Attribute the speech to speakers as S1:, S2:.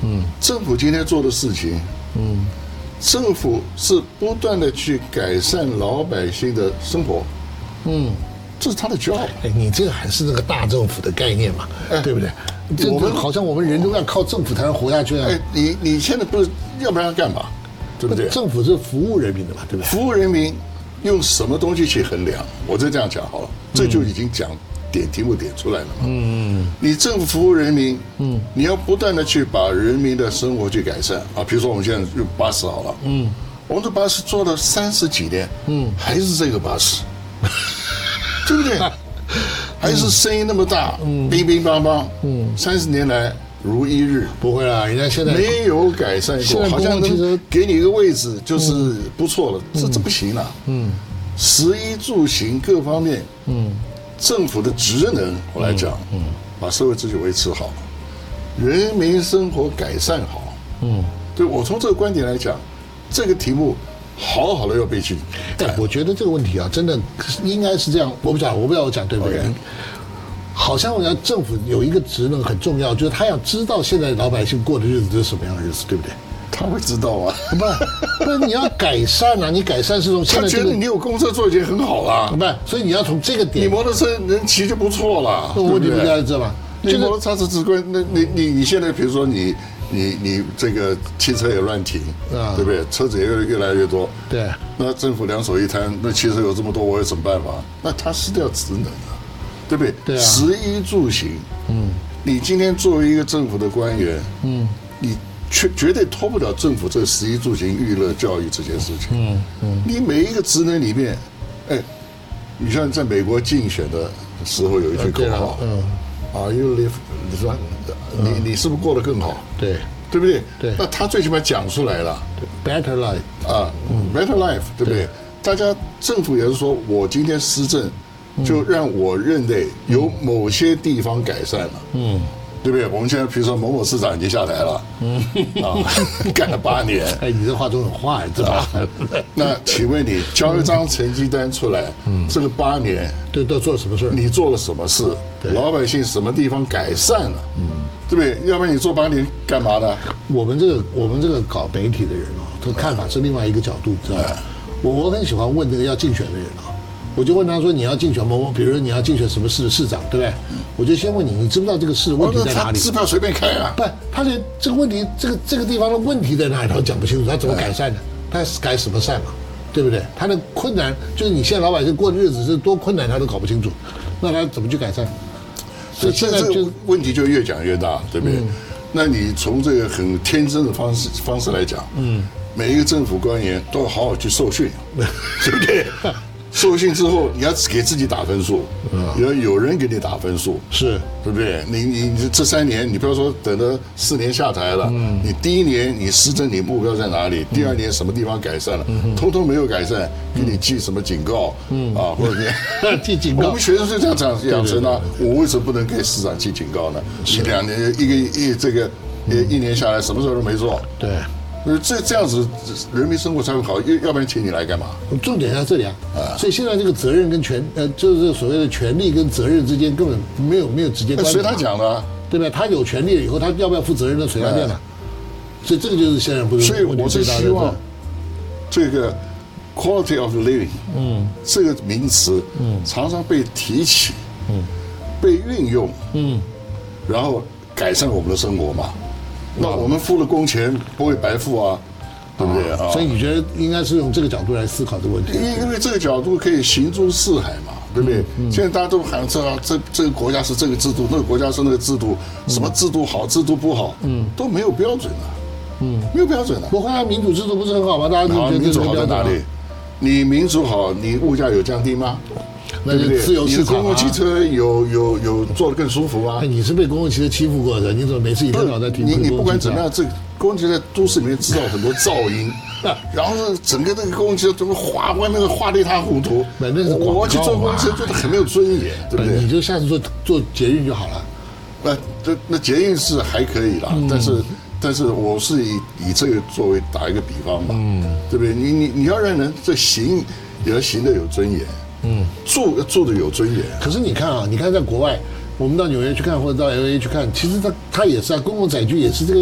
S1: 政府今天做的事情，政府是不断的去改善老百姓的生活，这是他的 job。
S2: 你这个还是那个大政府的概念嘛，对不对？我们好像我们人都要靠政府才能活下去啊。
S1: 你现在不是，要不然要干嘛？对不对？
S2: 政府是服务人民的嘛，对不对？
S1: 服务人民用什么东西去衡量？我就这样讲好了，这就已经点题目点出来了嘛。你政府服务人民，你要不断的去把人民的生活去改善啊。比如说我们现在用巴士好了，我们的巴士做了30几年，还是这个巴士，对不对？还是声音那么大，乒乒乓乓，30年来如一日。
S2: 不会啦，人家现在
S1: 没有改善过，好像能给你一个位置就是不错了，这不行了。食衣住行各方面，政府的职能，我来讲，把社会秩序维持好，人民生活改善好，对我从这个观点来讲，这个题目好好的要被去。
S2: 但我觉得这个问题啊，真的应该是这样。我不知道我讲对不对？好像我要政府有一个职能很重要，就是他要知道现在老百姓过的日子是什么样的日子，对不对？
S1: 他会知道啊，
S2: 不，你要改善啊！你改善是从现在
S1: 他觉得你有公车坐已经很好了，
S2: 不，所以你要从这个点，
S1: 你摩托车能骑就不错了。
S2: 问题不在这嘛？
S1: 你摩托车是直观，那你现在比如说你这个汽车也乱停，对不对？车子也越来越多，
S2: 对。
S1: 那政府两手一摊，那汽车有这么多，我有什么办法？那他失掉职能了，对不对？
S2: 对啊。
S1: 食衣住行，你今天作为一个政府的官员，你绝对脱不了政府这个食衣住行、娱乐、教育这件事情。你每一个职能里面，你像在美国竞选的时候有一句口号，Are you live？ 你是不是过得更好？
S2: 对
S1: 不对？
S2: 对。
S1: 那他最起码讲出来了
S2: ，Better life
S1: ，Better life， 对不对？大家政府也是说，我今天施政，就让我认为有某些地方改善了，对不对？我们现在比如说某某市长已经下台了，干了8年。
S2: 你这话都很坏，知道吧？
S1: 那请问你交一张成绩单出来，这个8年
S2: 都做了什么事？
S1: 你做了什么事？老百姓什么地方改善了？对不对？要不然你做8年干嘛呢？
S2: 我们这个搞媒体的人他看法是另外一个角度，知道吧？我很喜欢问那个要竞选的人我就问他说：“你要竞选某某，比如说你要竞选什么市的市长，对不对？”我就先问你知不知道这个市的问题在哪里？
S1: 支票随便开啊！
S2: 不，他连这个问题，这个地方的问题在哪里，他都讲不清楚，他怎么改善呢？他改什么善嘛？对不对？他的困难就是你现在老百姓过的日子是多困难，他都搞不清楚，那他怎么去改善？
S1: 所以现在就问题就越讲越大，对不对？那你从这个很天真的方式来讲，每一个政府官员都要好好去受训，对不对？受训之后，你要给自己打分数，有人给你打分数，
S2: 是
S1: 对不对？你这3年，你不要说等了4年下台了，你第1年你施政你目标在哪里？第2年什么地方改善了？通通没有改善，给你记什么警告或者你
S2: 记警告。
S1: 我们学生是这样养成的，我为什么不能给市长记警告呢？你2年1年下来，什么事都没做，
S2: 对。
S1: 这样子，人民生活才会好。要不然请你来干嘛？
S2: 重点在这里所以现在这个责任跟就是所谓的权利跟责任之间根本没有直接关系。
S1: 随他讲的，
S2: 对不对？他有权利了以后，他要不要负责任的随他便了。所以这个就是现在不是。
S1: 所以我是希望这个 quality of living， 这个名词，常常被提起，被运用，然后改善我们的生活嘛。那我们付了工钱不会白付啊，对不对啊？
S2: 所以你觉得应该是用这个角度来思考这个问题？
S1: 因为这个角度可以行诸四海嘛，对不对？现在大家都喊这个国家是这个制度，那个国家是那个制度，什么制度好，制度不好，都没有标准的，没有标准的。
S2: 我看民主制度不是很好吗？大家都觉得
S1: 民主好在哪里？你民主好，你物价有降低吗？
S2: 那就自由市场。
S1: 你的公共汽车有坐得更舒服吗？
S2: 你是被公共汽车欺负过的，你怎么每次一天到晚在听？
S1: 你不管怎么样，这公共汽车在都市里面制造很多噪音，然后是整个这个公共汽车怎么外面画得一塌糊涂。我去坐公共汽车，觉得很没有尊严，对不对？
S2: 你就下次坐捷运就好了。
S1: 那捷运是还可以啦，但是我是以这个作为打一个比方嘛，对不对？你要让人这行也要行得有尊严。住的有尊严。
S2: 可是你看在国外，我们到纽约去看，或者到 LA 去看，其实它也是公共载具也是这个。